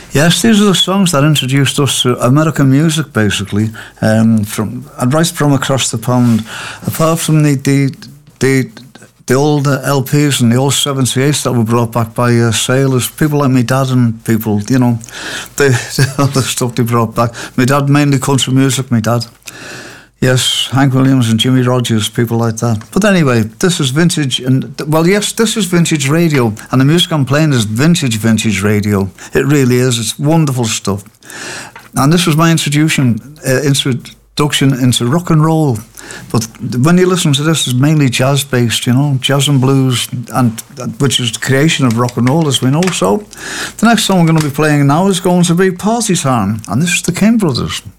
Yes, these are the songs that introduced us to American music, basically, right from across the pond. Apart from the old LPs and the old 78s that were brought back by sailors, people like my dad and people, you know, the other stuff they brought back. My dad, mainly country music, my dad. Yes, Hank Williams and Jimmy Rogers, people like that. But anyway, this is vintage, this is vintage radio, and the music I'm playing is vintage radio. It really is. It's wonderful stuff. And this was my introduction into rock and roll. But when you listen to this, it's mainly jazz-based, you know, jazz and blues, and which is the creation of rock and roll, as we know. So the next song we're going to be playing now is going to be Party Time, and this is the King Brothers.